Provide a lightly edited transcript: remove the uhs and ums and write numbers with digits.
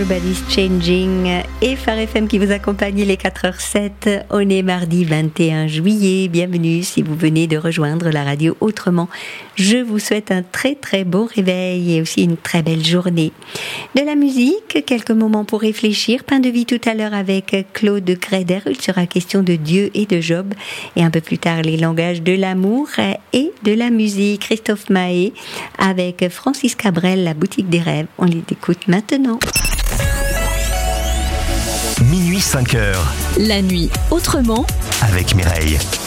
Everybody's Changing et Phare FM qui vous accompagne les 4h07. On est mardi 21 juillet. Bienvenue si vous venez de rejoindre la radio autrement. Je vous souhaite un très très bon réveil et aussi une très belle journée. De la musique, quelques moments pour réfléchir. Pain de vie tout à l'heure avec Claude Greider. Il sera question de Dieu et de Job. Et un peu plus tard, les langages de l'amour et de la musique. Christophe Mahé avec Francis Cabrel, la boutique des rêves. On les écoute maintenant. Minuit 5h. La nuit autrement avec Mireille.